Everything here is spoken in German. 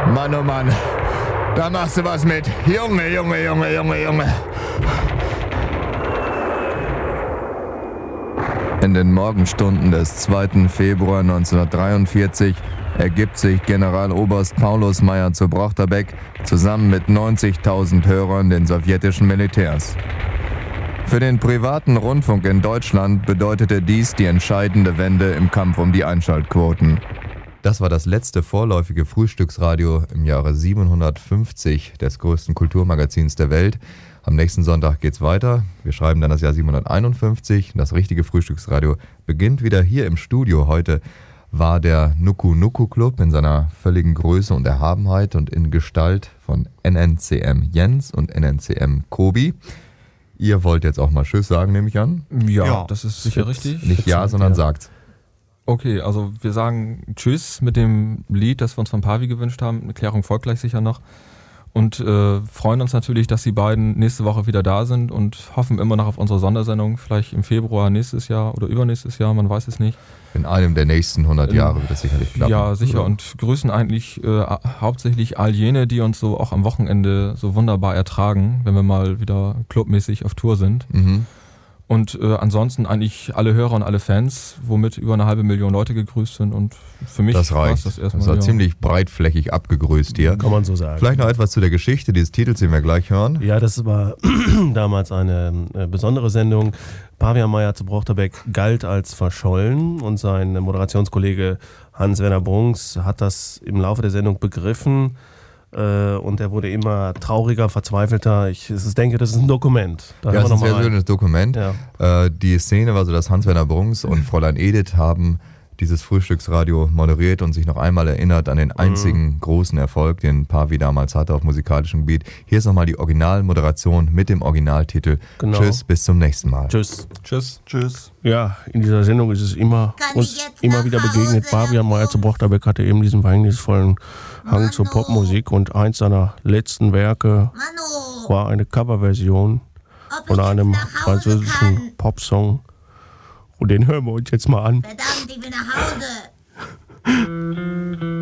Mann, oh Mann. Da machst du was mit. Junge. In den Morgenstunden des 2. Februar 1943 ergibt sich Generaloberst Paulus Meyer zu Brochterbeck zusammen mit 90.000 Hörern den sowjetischen Militärs. Für den privaten Rundfunk in Deutschland bedeutete dies die entscheidende Wende im Kampf um die Einschaltquoten. Das war das letzte vorläufige Frühstücksradio im Jahre 750 des größten Kulturmagazins der Welt. Am nächsten Sonntag geht's weiter. Wir schreiben dann das Jahr 751. Das richtige Frühstücksradio beginnt wieder hier im Studio. Heute war der Nuku Nuku Club in seiner völligen Größe und Erhabenheit und in Gestalt von NNCM Jens und NNCM Kobi. Ihr wollt jetzt auch mal Tschüss sagen, nehme ich an? Ja, das ist sicher richtig. Nicht ja, sondern sagt's. Okay, also wir sagen Tschüss mit dem Lied, das wir uns von Pavi gewünscht haben. Eine Klärung folgt gleich sicher noch. Und freuen uns natürlich, dass die beiden nächste Woche wieder da sind und hoffen immer noch auf unsere Sondersendung. Vielleicht im Februar nächstes Jahr oder übernächstes Jahr, man weiß es nicht. In einem der nächsten 100 Jahre wird das sicherlich klappen. Ja, sicher. Oder? Und grüßen eigentlich hauptsächlich all jene, die uns so auch am Wochenende so wunderbar ertragen, wenn wir mal wieder clubmäßig auf Tour sind. Mhm. Und ansonsten eigentlich alle Hörer und alle Fans, womit über 500.000 Leute gegrüßt sind. Und für mich das reicht. Das erstmal. Das war ziemlich breitflächig abgegrüßt hier. Kann man so sagen. Vielleicht noch etwas zu der Geschichte dieses Titels, den wir gleich hören. Ja, das war damals eine besondere Sendung. Pavian Meyer zu Brochterbeck galt als verschollen und sein Moderationskollege Hans-Werner Brunks hat das im Laufe der Sendung begriffen. Und er wurde immer trauriger, verzweifelter. Ich denke, das ist ein Dokument. Ja, das ist ein sehr schönes Dokument. Ja. Die Szene war so, dass Hans-Werner Brunks und Fräulein Edith haben dieses Frühstücksradio moderiert und sich noch einmal erinnert an den einzigen großen Erfolg, den Pavi damals hatte auf musikalischem Gebiet. Hier ist nochmal die Originalmoderation mit dem Originaltitel. Genau. Tschüss, bis zum nächsten Mal. Tschüss. Tschüss. Ja, in dieser Sendung ist es uns immer wieder begegnet. Pavian Meyer zu Brochterbeck hatte eben diesen verhängnisvollen Hang zur Popmusik und eins seiner letzten Werke war eine Coverversion von einem französischen Popsong. Und den hören wir uns jetzt mal an. Verdammt, ich will nach Hause.